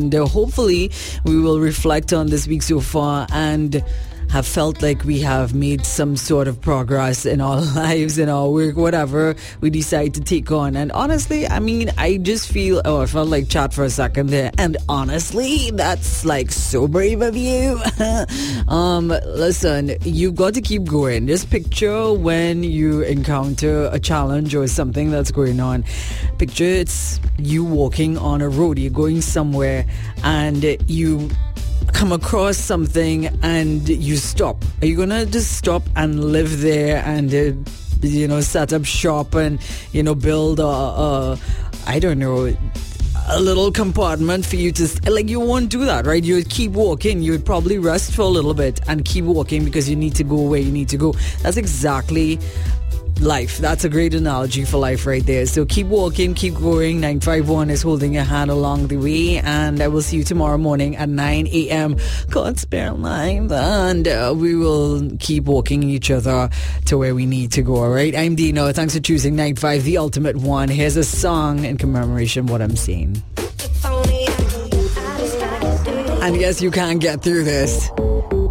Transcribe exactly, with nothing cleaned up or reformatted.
and uh, hopefully we will reflect on this week so far and have felt like we have made some sort of progress in our lives, in our work, whatever we decide to take on. And honestly, I mean, I just feel, oh, I felt like chat for a second there. And honestly, that's like so brave of you. um, listen, you've got to keep going. Just picture when you encounter a challenge or something that's going on. Picture it's you walking on a road, you're going somewhere, and you come across something and you stop. Are you gonna just stop and live there and uh, you know, set up shop and, you know, build a, a I don't know, a little compartment for you to, like, you won't do that, right? You would keep walking. You would probably rest for a little bit and keep walking because you need to go where you need to go. That's exactly life. That's a great analogy for life right there. So keep walking, keep going. nine five one is holding your hand along the way, and I will see you tomorrow morning at nine a.m. God spare life, and uh, we will keep walking each other to where we need to go. All right, I'm Dino. Thanks for choosing nine five, the ultimate one. Here's a song in commemoration of what I'm saying. And yes, you can get through this.